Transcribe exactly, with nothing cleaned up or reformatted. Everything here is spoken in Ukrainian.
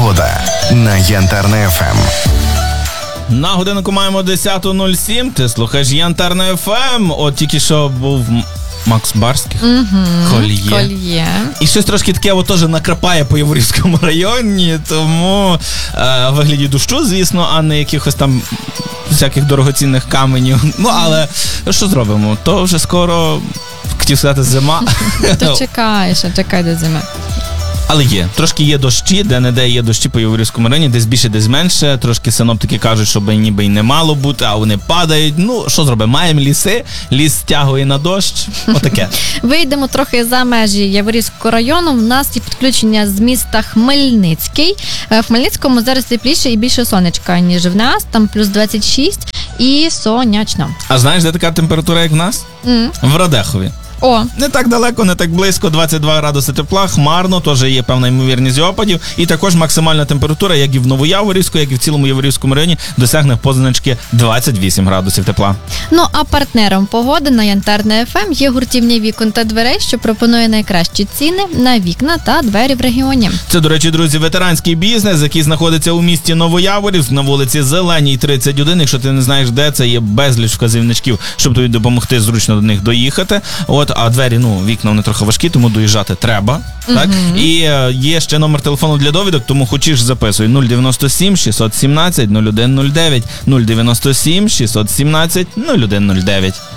Погода на Янтарна еф ем. На годинку маємо десята нуль сім. Ти слухаєш Янтарна еф ем. От тільки що був Макс Барських. Угу. Кольє. Кольє. І щось трошки таке от теж накрапає по Яворівському районі, тому е, в вигляді дощу, звісно, а не якихось там всяких дорогоцінних каменів. Ну, але що зробимо? То вже скоро, хотів сказати, зима. То чекаєш, а чекай до зими. Але є. Трошки є дощі, де-не-де є дощі по Яворівському районі, десь більше, десь менше. Трошки синоптики кажуть, що би ніби й не мало бути, а вони падають. Ну, що зробимо? Маємо ліси, ліс стягує на дощ. Отаке. Вийдемо трохи за межі Яворівського району. У нас є підключення з міста Хмельницький. В Хмельницькому зараз тепліше і більше сонечка, ніж в нас. Там плюс двадцять шість і сонячно. А знаєш, де така температура, як в нас? Mm. В Радехові. О. Не так далеко, не так близько, двадцять два градуси тепла, хмарно, теж є певна ймовірність опадів. І також максимальна температура, як і в Новояворівську, як і в цілому Яворівському районі, досягне позначки двадцять вісім градусів тепла. Ну, а партнером погоди на Янтарна еф ем є гуртівня вікон та дверей, що пропонує найкращі ціни на вікна та двері в регіоні. Це, до речі, друзі, ветеранський бізнес, який знаходиться у місті Новояворівськ на вулиці Зеленій, тридцять один. Якщо ти не знаєш, де це, є безліч вказівничків, щоб тобі допомогти зручно до них доїхати. От, а двері, ну, вікна вони трохи важкі, тому доїжджати треба. Uh-huh. Так? І е, є ще номер телефону для довідок, тому хочеш записуй нуль дев'яносто сім шістсот сімнадцять нуль один нуль дев'ять нуль дев'яносто сім шістсот сімнадцять нуль один нуль дев'ять.